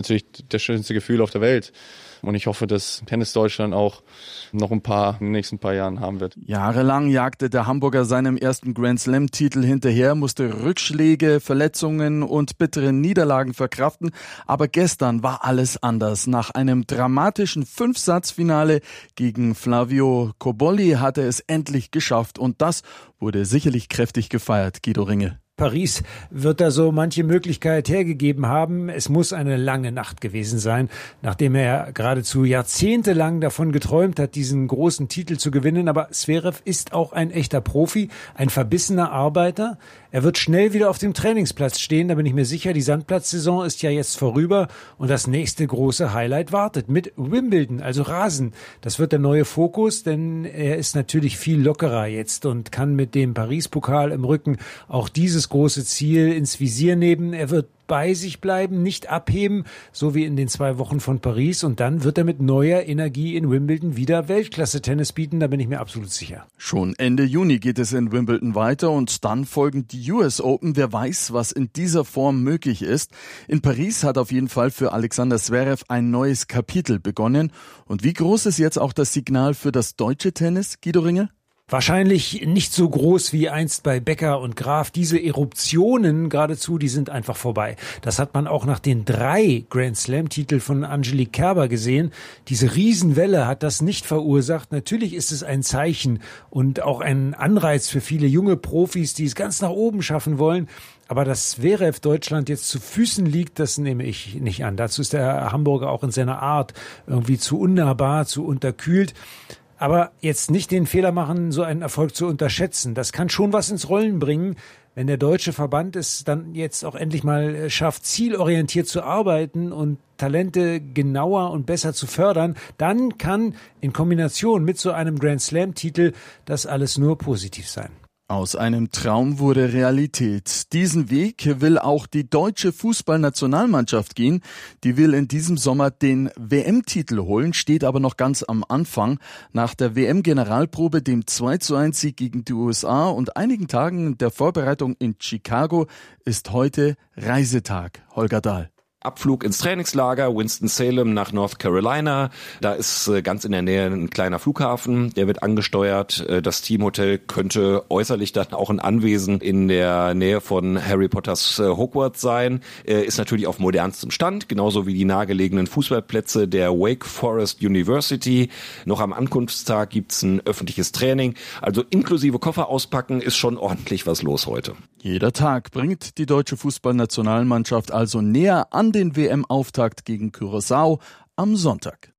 natürlich das schönste Gefühl auf der Welt. Und ich hoffe, dass Tennis Deutschland auch noch in den nächsten paar Jahren haben wird. Jahrelang jagte der Hamburger seinem ersten Grand-Slam-Titel hinterher, musste Rückschläge, Verletzungen und bittere Niederlagen verkraften. Aber gestern war alles anders. Nach einem dramatischen 5-Satz-Finale gegen Flavio Cobolli hat er es endlich geschafft. Und das wurde sicherlich kräftig gefeiert, Guido Ringel. Paris wird da so manche Möglichkeit hergegeben haben. Es muss eine lange Nacht gewesen sein, nachdem er geradezu jahrzehntelang davon geträumt hat, diesen großen Titel zu gewinnen. Aber Zverev ist auch ein echter Profi, ein verbissener Arbeiter. Er wird schnell wieder auf dem Trainingsplatz stehen, da bin ich mir sicher. Die Sandplatzsaison ist ja jetzt vorüber und das nächste große Highlight wartet mit Wimbledon, also Rasen. Das wird der neue Fokus, denn er ist natürlich viel lockerer jetzt und kann mit dem Paris-Pokal im Rücken auch dieses große Ziel ins Visier nehmen. Er wird bei sich bleiben, nicht abheben, so wie in den 2 Wochen von Paris. Und dann wird er mit neuer Energie in Wimbledon wieder Weltklasse-Tennis bieten, da bin ich mir absolut sicher. Schon Ende Juni geht es in Wimbledon weiter und dann folgen die US Open. Wer weiß, was in dieser Form möglich ist. In Paris hat auf jeden Fall für Alexander Zverev ein neues Kapitel begonnen. Und wie groß ist jetzt auch das Signal für das deutsche Tennis, Guido Ringel? Wahrscheinlich nicht so groß wie einst bei Becker und Graf. Diese Eruptionen geradezu, die sind einfach vorbei. Das hat man auch nach den 3 Grand-Slam-Titeln von Angelique Kerber gesehen. Diese Riesenwelle hat das nicht verursacht. Natürlich ist es ein Zeichen und auch ein Anreiz für viele junge Profis, die es ganz nach oben schaffen wollen. Aber dass Zverev Deutschland jetzt zu Füßen liegt, das nehme ich nicht an. Dazu ist der Hamburger auch in seiner Art irgendwie zu unnahbar, zu unterkühlt. Aber jetzt nicht den Fehler machen, so einen Erfolg zu unterschätzen. Das kann schon was ins Rollen bringen, wenn der deutsche Verband es dann jetzt auch endlich mal schafft, zielorientiert zu arbeiten und Talente genauer und besser zu fördern. Dann kann in Kombination mit so einem Grand-Slam-Titel das alles nur positiv sein. Aus einem Traum wurde Realität. Diesen Weg will auch die deutsche Fußballnationalmannschaft gehen. Die will in diesem Sommer den WM-Titel holen, steht aber noch ganz am Anfang. Nach der WM-Generalprobe, dem 2:1-Sieg gegen die USA und einigen Tagen der Vorbereitung in Chicago ist heute Reisetag. Holger Dahl. Abflug ins Trainingslager Winston-Salem nach North Carolina. Da ist ganz in der Nähe ein kleiner Flughafen, der wird angesteuert. Das Teamhotel könnte äußerlich dann auch ein Anwesen in der Nähe von Harry Potters Hogwarts sein. Ist natürlich auf modernstem Stand, genauso wie die nahegelegenen Fußballplätze der Wake Forest University. Noch am Ankunftstag gibt's ein öffentliches Training. Also inklusive Koffer auspacken ist schon ordentlich was los heute. Jeder Tag bringt die deutsche Fußballnationalmannschaft also näher an den WM-Auftakt gegen Curaçao am Sonntag.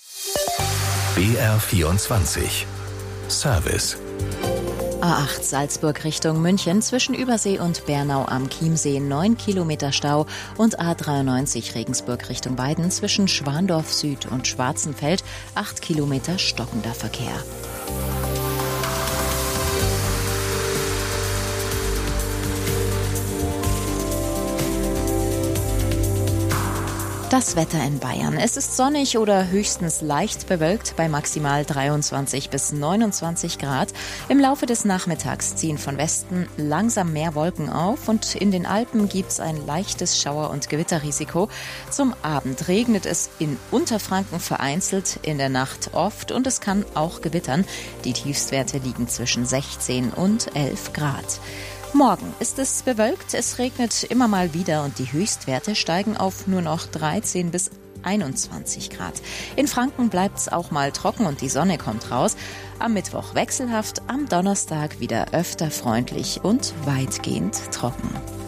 BR24 Service. A8 Salzburg Richtung München zwischen Übersee und Bernau am Chiemsee 9 Kilometer Stau und A93 Regensburg Richtung Weiden zwischen Schwandorf Süd und Schwarzenfeld 8 Kilometer stockender Verkehr. Das Wetter in Bayern. Es ist sonnig oder höchstens leicht bewölkt bei maximal 23 bis 29 Grad. Im Laufe des Nachmittags ziehen von Westen langsam mehr Wolken auf und in den Alpen gibt's ein leichtes Schauer- und Gewitterrisiko. Zum Abend regnet es in Unterfranken vereinzelt, in der Nacht oft und es kann auch gewittern. Die Tiefstwerte liegen zwischen 16 und 11 Grad. Morgen ist es bewölkt, es regnet immer mal wieder und die Höchstwerte steigen auf nur noch 13 bis 21 Grad. In Franken bleibt es auch mal trocken und die Sonne kommt raus. Am Mittwoch wechselhaft, am Donnerstag wieder öfter freundlich und weitgehend trocken.